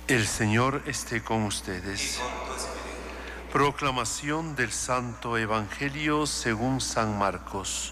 El Señor esté con ustedes. Y con tu espíritu. Proclamación del Santo Evangelio según San Marcos.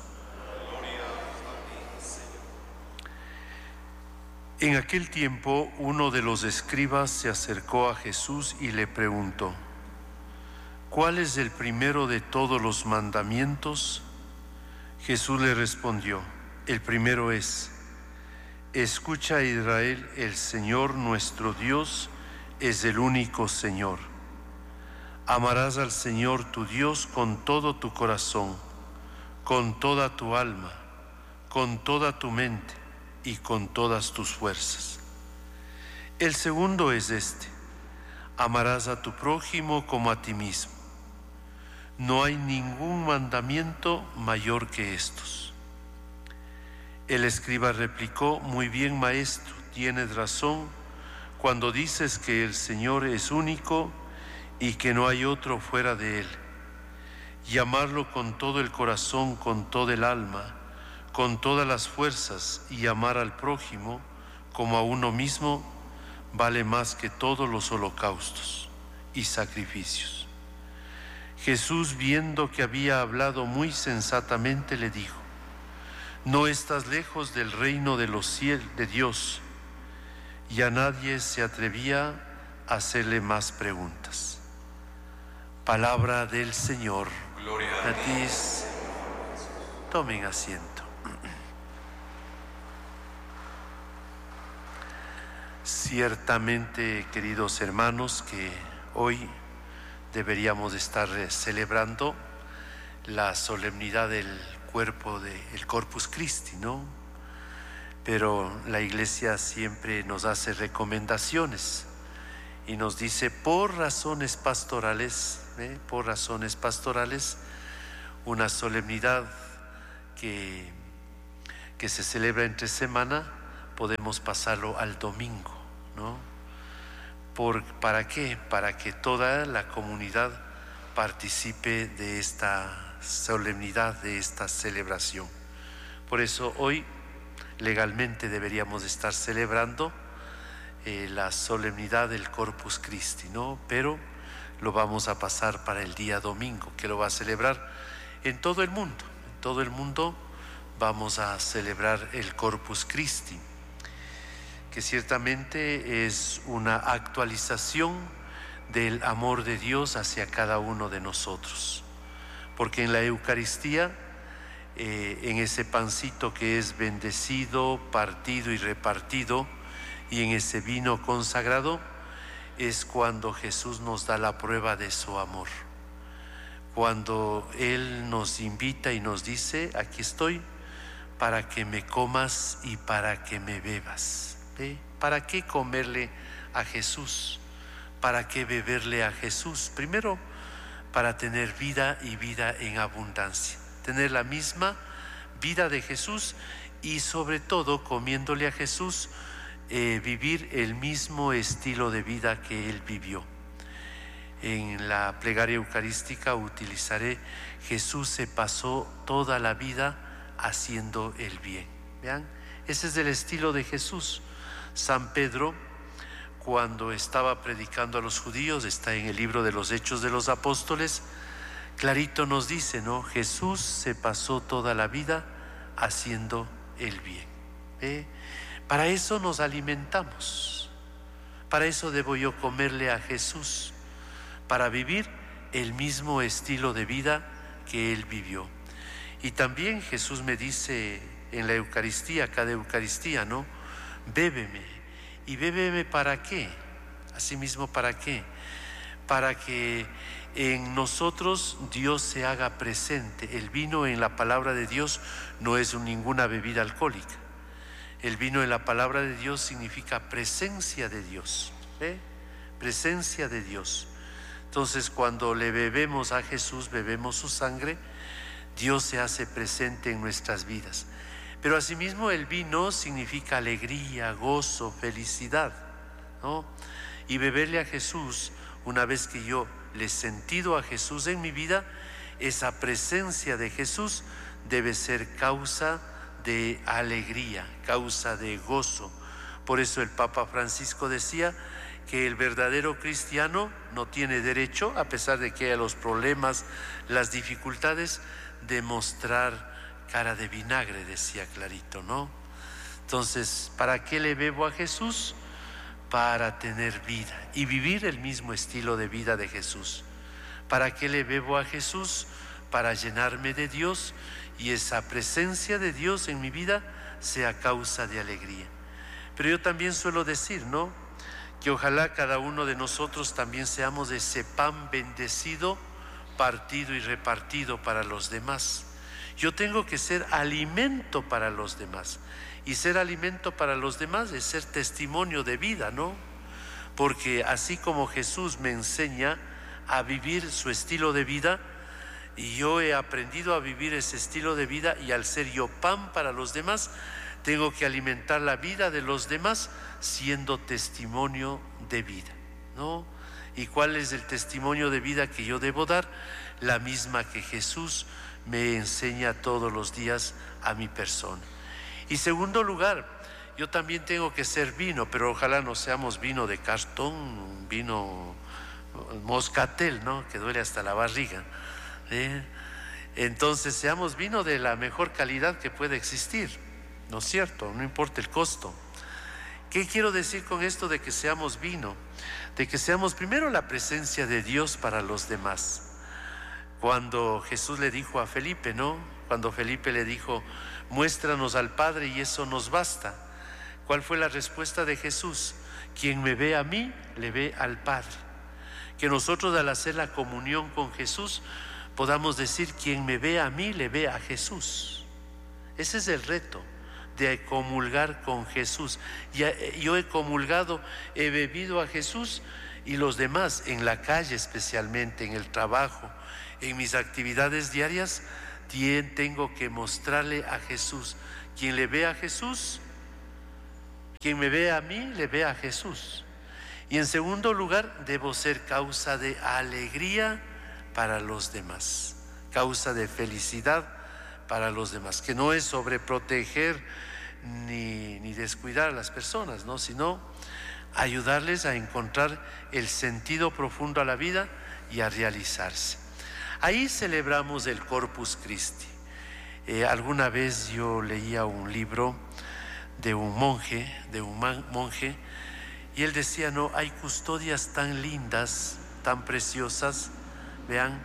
En aquel tiempo, uno de los escribas se acercó a Jesús y le preguntó: ¿cuál es el primero de todos los mandamientos? Jesús le respondió: el primero es: escucha, Israel, el Señor nuestro Dios es el único Señor. Amarás al Señor tu Dios con todo tu corazón, con toda tu alma, con toda tu mente y con todas tus fuerzas. El segundo es este: amarás a tu prójimo como a ti mismo. No hay ningún mandamiento mayor que estos. El escriba replicó: muy bien, maestro, tienes razón cuando dices que el Señor es único y que no hay otro fuera de Él. Y amarlo con todo el corazón, con toda el alma, con todas las fuerzas, y amar al prójimo como a uno mismo, vale más que todos los holocaustos y sacrificios. Jesús, viendo que había hablado muy sensatamente, le dijo: no estás lejos del reino de los cielos de Dios. Y a nadie se atrevía a hacerle más preguntas. Palabra del Señor. Gloria A ti. Tomen asiento. Ciertamente, queridos hermanos, que hoy deberíamos estar celebrando la solemnidad del cuerpo del Corpus Christi, ¿no? Pero la Iglesia siempre nos hace recomendaciones y nos dice por razones pastorales, una solemnidad que se celebra entre semana, podemos pasarlo al domingo, ¿no? ¿Para qué? Para que toda la comunidad participe de esta solemnidad, de esta celebración. Por eso hoy legalmente deberíamos estar celebrando la solemnidad del Corpus Christi, ¿no? Pero lo vamos a pasar para el día domingo, que lo va a celebrar en todo el mundo. En todo el mundo vamos a celebrar el Corpus Christi, que ciertamente es una actualización del amor de Dios hacia cada uno de nosotros. Porque en la Eucaristía, en ese pancito que es bendecido, partido y repartido, y en ese vino consagrado, es cuando Jesús nos da la prueba de su amor. Cuando Él nos invita y nos dice: aquí estoy para que me comas y para que me bebas. ¿Para qué comerle a Jesús? ¿Para qué beberle a Jesús? Primero, para tener vida y vida en abundancia. Tener la misma vida de Jesús y sobre todo, comiéndole a Jesús, vivir el mismo estilo de vida que Él vivió. En la plegaria eucarística utilizaré: Jesús se pasó toda la vida haciendo el bien. Vean, ese es el estilo de Jesús. San Pedro, cuando estaba predicando a los judíos, está en el libro de los Hechos de los Apóstoles, clarito nos dice, ¿no? Jesús se pasó toda la vida haciendo el bien. Para eso nos alimentamos, para eso debo yo comerle a Jesús, para vivir el mismo estilo de vida que Él vivió. Y también Jesús me dice en la Eucaristía, cada Eucaristía, ¿no? Bébeme. ¿Y bébeme para qué? Asimismo, ¿para qué? Para que en nosotros Dios se haga presente. El vino en la palabra de Dios no es ninguna bebida alcohólica. El vino en la palabra de Dios significa presencia de Dios. Presencia de Dios. Entonces, cuando le bebemos a Jesús, bebemos su sangre, Dios se hace presente en nuestras vidas. Pero asimismo el vino significa alegría, gozo, felicidad, ¿no? Y beberle a Jesús, una vez que yo le he sentido a Jesús en mi vida, esa presencia de Jesús debe ser causa de alegría, causa de gozo. Por eso el Papa Francisco decía: que el verdadero cristiano no tiene derecho, a pesar de que haya los problemas, las dificultades, de mostrar cara de vinagre, decía clarito, ¿no? Entonces, ¿para qué le bebo a Jesús? Para tener vida y vivir el mismo estilo de vida de Jesús. ¿Para qué le bebo a Jesús? Para llenarme de Dios y esa presencia de Dios en mi vida sea causa de alegría. Pero yo también suelo decir, ¿no?, que ojalá cada uno de nosotros también seamos ese pan bendecido, partido y repartido para los demás. Yo tengo que ser alimento para los demás. Y ser alimento para los demás es ser testimonio de vida, ¿no? Porque así como Jesús me enseña a vivir su estilo de vida, y yo he aprendido a vivir ese estilo de vida, y al ser yo pan para los demás, tengo que alimentar la vida de los demás siendo testimonio de vida, ¿no? ¿Y cuál es el testimonio de vida que yo debo dar? La misma que Jesús me enseña todos los días a mi persona. Y segundo lugar, yo también tengo que ser vino, pero ojalá no seamos vino de cartón, vino moscatel, ¿no?, que duele hasta la barriga, ¿eh? Entonces seamos vino de la mejor calidad que puede existir, ¿no es cierto? No importa el costo. ¿Qué quiero decir con esto de que seamos vino? De que seamos primero la presencia de Dios para los demás. Cuando Jesús le dijo a Felipe, ¿no?, cuando Felipe le dijo, muéstranos al Padre y eso nos basta. ¿Cuál fue la respuesta de Jesús? Quien me ve a mí, le ve al Padre. Que nosotros, al hacer la comunión con Jesús, podamos decir, quien me ve a mí, le ve a Jesús. Ese es el reto, de comulgar con Jesús. Yo he comulgado, he bebido a Jesús, y los demás, en la calle especialmente, en el trabajo, en mis actividades diarias, tengo que mostrarle a Jesús. Quien le ve a Jesús, quien me ve a mí, le ve a Jesús. Y en segundo lugar, debo ser causa de alegría para los demás, causa de felicidad para los demás, que no es sobreproteger ni descuidar a las personas, ¿no?, sino ayudarles a encontrar el sentido profundo a la vida y a realizarse. Ahí celebramos el Corpus Christi. Alguna vez yo leía un libro de un monje, y él decía, no, hay custodias tan lindas, tan preciosas, vean,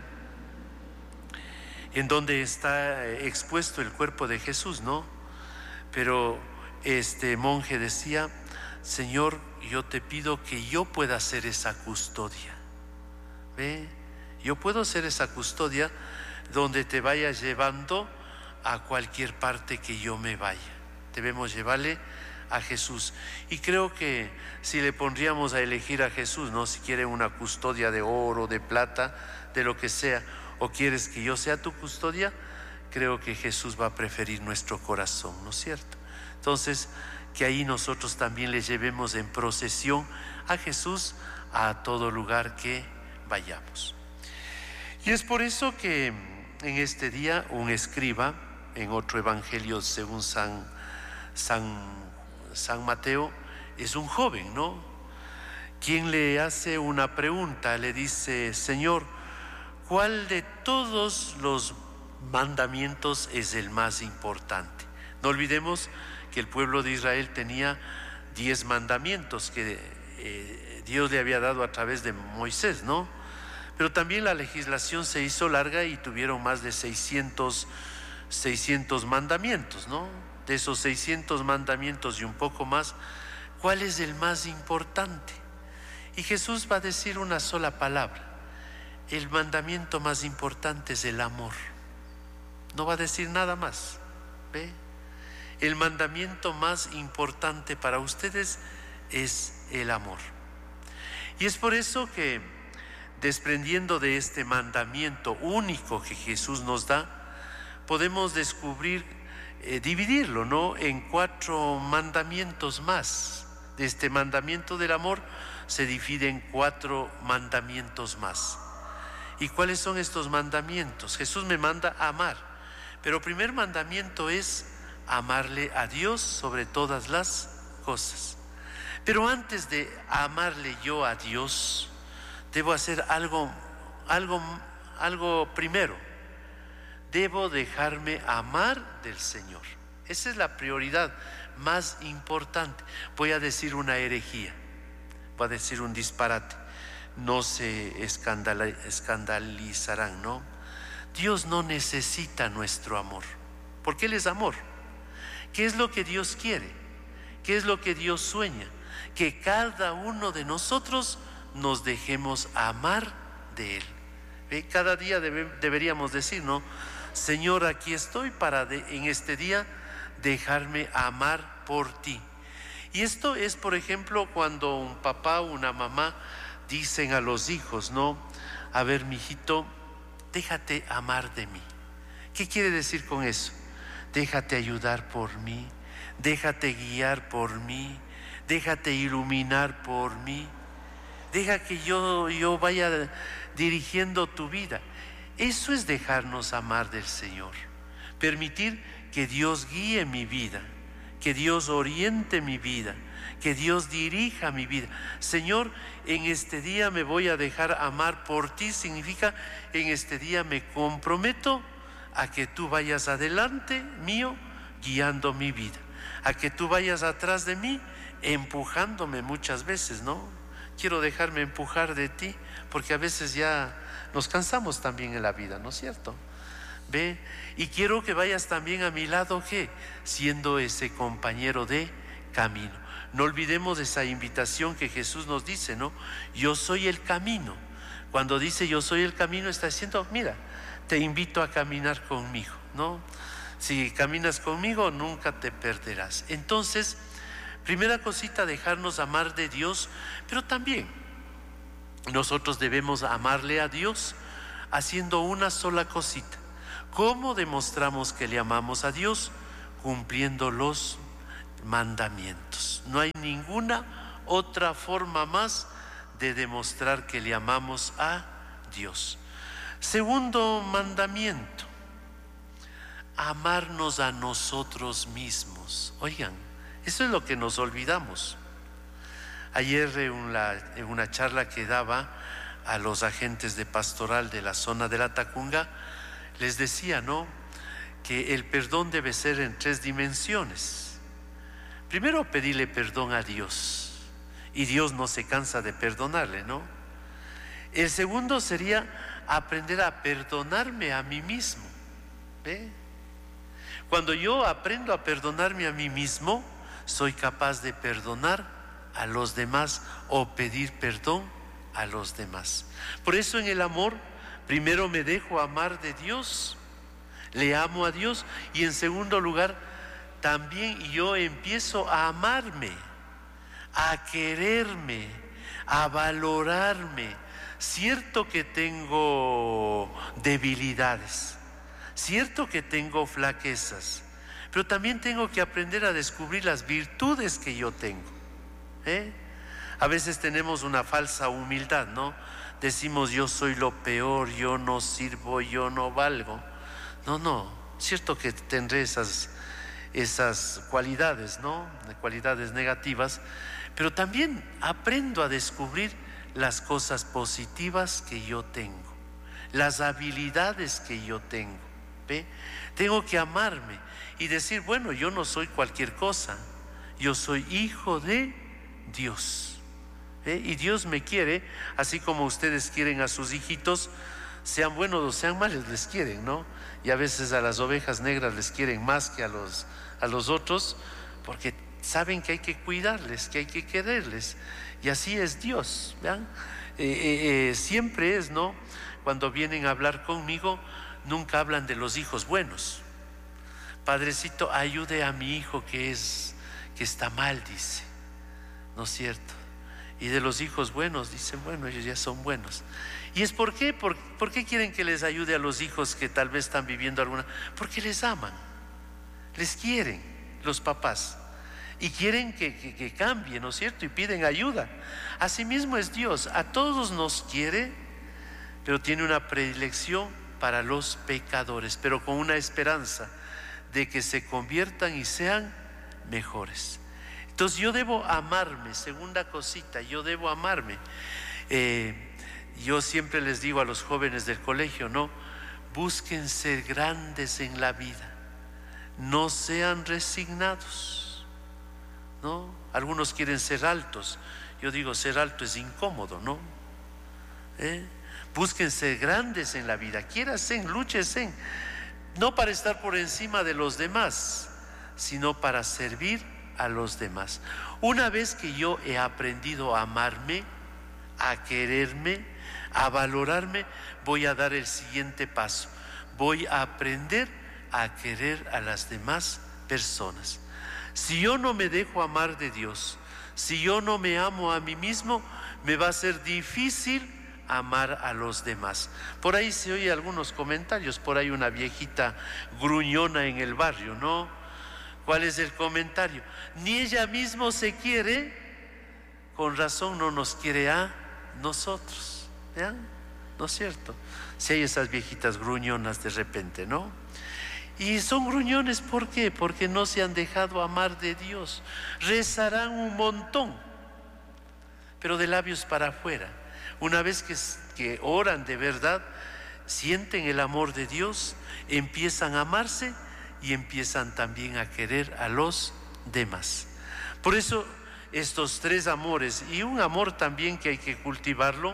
en donde está expuesto el cuerpo de Jesús, ¿no? Pero este monje decía, Señor, yo te pido que yo pueda ser esa custodia. ¿Ve? Yo puedo ser esa custodia donde te vayas llevando a cualquier parte que yo me vaya. Debemos llevarle a Jesús. Y creo que si le pondríamos a elegir a Jesús, ¿no?, si quiere una custodia de oro, de plata, de lo que sea, o quieres que yo sea tu custodia, creo que Jesús va a preferir nuestro corazón, ¿no es cierto? Entonces, que ahí nosotros también le llevemos en procesión a Jesús a todo lugar que vayamos. Y es por eso que en este día un escriba, en otro evangelio según San Mateo, es un joven, ¿no?, quien le hace una pregunta, le dice, Señor, ¿cuál de todos los mandamientos es el más importante? No olvidemos que el pueblo de Israel tenía 10 mandamientos que Dios le había dado a través de Moisés, ¿no? Pero también la legislación se hizo larga y tuvieron más de 600 mandamientos, ¿no? De esos 600 mandamientos y un poco más, ¿cuál es el más importante? Y Jesús va a decir una sola palabra. El mandamiento más importante es el amor. No va a decir nada más. ¿Ve? El mandamiento más importante para ustedes es el amor. Y es por eso que, desprendiendo de este mandamiento único que Jesús nos da, podemos descubrir, dividirlo, ¿no?, en 4 mandamientos más. De este mandamiento del amor se divide en 4 mandamientos más. ¿Y cuáles son estos mandamientos? Jesús me manda a amar, pero el primer mandamiento es amarle a Dios sobre todas las cosas. Pero antes de amarle yo a Dios, debo hacer algo primero. Debo dejarme amar del Señor. Esa es la prioridad más importante. Voy a decir una herejía, voy a decir un disparate. No se escandalizarán, ¿no? Dios no necesita nuestro amor, porque Él es amor. ¿Qué es lo que Dios quiere? ¿Qué es lo que Dios sueña? Que cada uno de nosotros nos dejemos amar de Él. Cada día deberíamos decir, ¿no? Señor, aquí estoy para en este día dejarme amar por ti. Y esto es, por ejemplo, cuando un papá o una mamá dicen a los hijos, ¿no? A ver, mijito, déjate amar de mí. ¿Qué quiere decir con eso? Déjate ayudar por mí, déjate guiar por mí, déjate iluminar por mí, deja que yo vaya dirigiendo tu vida. Eso es dejarnos amar del Señor, permitir que Dios guíe mi vida, que Dios oriente mi vida, que Dios dirija mi vida. Señor, en este día me voy a dejar amar por ti. Significa, en este día me comprometo a que tú vayas adelante mío, guiando mi vida, a que tú vayas atrás de mí, empujándome muchas veces, ¿no? Quiero dejarme empujar de ti, porque a veces ya nos cansamos también en la vida, ¿no es cierto? Ve, y quiero que vayas también a mi lado, ¿qué? Siendo ese compañero de camino. No olvidemos esa invitación que Jesús nos dice, ¿no? Yo soy el camino. Cuando dice yo soy el camino, está diciendo, mira, te invito a caminar conmigo, ¿no? Si caminas conmigo, nunca te perderás. Entonces, primera cosita, dejarnos amar de Dios, pero también nosotros debemos amarle a Dios haciendo una sola cosita. ¿Cómo demostramos que le amamos a Dios? Cumpliendo los mandamientos. No hay ninguna otra forma más de demostrar que le amamos a Dios. Segundo mandamiento, amarnos a nosotros mismos. Oigan, eso es lo que nos olvidamos. Ayer en una charla que daba a los agentes de pastoral de la zona de la Tacunga, les decía, ¿no?, que el perdón debe ser en 3 dimensiones. Primero, pedirle perdón a Dios, y Dios no se cansa de perdonarle, ¿no? El segundo sería aprender a perdonarme a mí mismo. ¿Ve? Cuando yo aprendo a perdonarme a mí mismo, soy capaz de perdonar a los demás o pedir perdón a los demás. Por eso en el amor, primero me dejo amar de Dios, le amo a Dios, y en segundo lugar, también yo empiezo a amarme, a quererme, a valorarme. Cierto que tengo debilidades, cierto que tengo flaquezas, pero también tengo que aprender a descubrir las virtudes que yo tengo. A veces tenemos una falsa humildad, ¿no? Decimos, yo soy lo peor, yo no sirvo, yo no valgo. No, cierto que tendré esas cualidades, ¿no? Cualidades negativas, pero también aprendo a descubrir las cosas positivas que yo tengo, las habilidades que yo tengo. ¿Ve? Tengo que amarme y decir, bueno, yo no soy cualquier cosa, yo soy hijo de Dios. Y Dios me quiere, así como ustedes quieren a sus hijitos, sean buenos o sean malos, les quieren, ¿no? Y a veces a las ovejas negras les quieren más que a los otros, porque saben que hay que cuidarles, que hay que quererles. Y así es Dios, ¿vean? Siempre es, ¿no? Cuando vienen a hablar conmigo, nunca hablan de los hijos buenos. Padrecito, ayude a mi hijo que está mal, dice, ¿no es cierto? Y de los hijos buenos, dicen, bueno, ellos ya son buenos. ¿Y es por qué? ¿Por qué quieren que les ayude a los hijos que tal vez están viviendo alguna? Porque les aman, les quieren los papás y quieren que cambien, ¿no es cierto? Y piden ayuda. Asimismo es Dios, a todos nos quiere, pero tiene una predilección para los pecadores, pero con una esperanza de que se conviertan y sean mejores. Entonces yo debo amarme. Segunda cosita, yo debo amarme. Yo siempre les digo a los jóvenes del colegio, ¿no? Busquen ser grandes en la vida, no sean resignados, ¿no? Algunos quieren ser altos. Yo digo, ser alto es incómodo, ¿no? Busquen ser grandes en la vida, quiéranse, lúchense, no para estar por encima de los demás, sino para servir a los demás. Una vez que yo he aprendido a amarme, a quererme, a valorarme, voy a dar el siguiente paso. Voy a aprender a querer a las demás personas. Si yo no me dejo amar de Dios, si yo no me amo a mí mismo, me va a ser difícil amar a los demás. Por ahí se oye algunos comentarios, por ahí una viejita gruñona en el barrio, ¿no? ¿Cuál es el comentario? Ni ella misma se quiere, con razón no nos quiere a nosotros. ¿Ya? ¿No es cierto? Si hay esas viejitas gruñonas de repente, ¿no? Y son gruñones, ¿por qué? Porque no se han dejado amar de Dios. Rezarán un montón, pero de labios para afuera. Una vez que oran de verdad, sienten el amor de Dios, empiezan a amarse y empiezan también a querer a los demás. Por eso estos tres amores, y un amor también que hay que cultivarlo,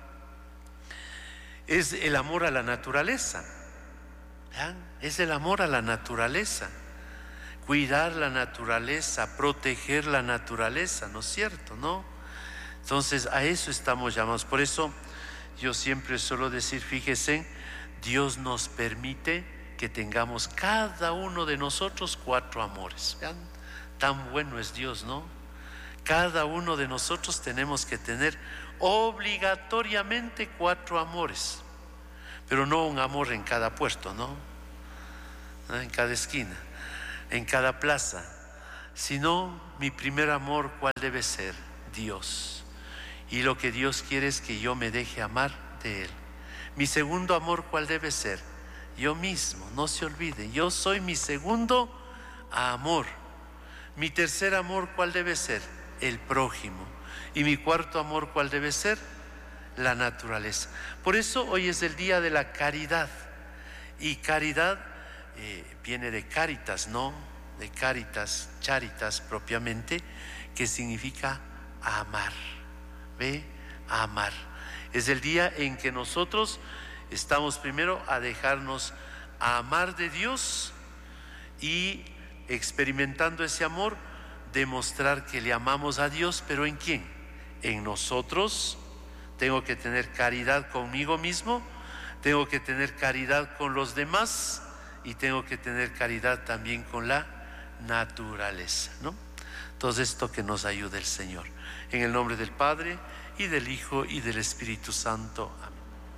es el amor a la naturaleza. ¿Vean? Es el amor a la naturaleza, cuidar la naturaleza, proteger la naturaleza, ¿no es cierto? ¿No? Entonces a eso estamos llamados. Por eso yo siempre suelo decir, fíjense, Dios nos permite que tengamos cada uno de nosotros 4 amores. Vean, tan bueno es Dios, ¿no? Cada uno de nosotros tenemos que tener obligatoriamente 4 amores, pero no un amor en cada puerto, ¿no? En cada esquina, en cada plaza, sino mi primer amor, ¿cuál debe ser? Dios. Y lo que Dios quiere es que yo me deje amar de Él. Mi segundo amor, ¿cuál debe ser? Yo mismo, no se olvide, yo soy mi segundo amor. Mi tercer amor, ¿cuál debe ser? El prójimo. Y mi cuarto amor, ¿cuál debe ser? La naturaleza. Por eso hoy es el día de la caridad. Y caridad viene de caritas, ¿no? De caritas, charitas propiamente, que significa amar. ¿Ve? Amar. Es el día en que nosotros estamos primero a dejarnos amar de Dios y experimentando ese amor, demostrar que le amamos a Dios, pero ¿en quién? En nosotros. Tengo que tener caridad conmigo mismo, tengo que tener caridad con los demás y tengo que tener caridad también con la naturaleza, ¿no? Todo esto que nos ayude el Señor. En el nombre del Padre, y del Hijo, y del Espíritu Santo. Amén.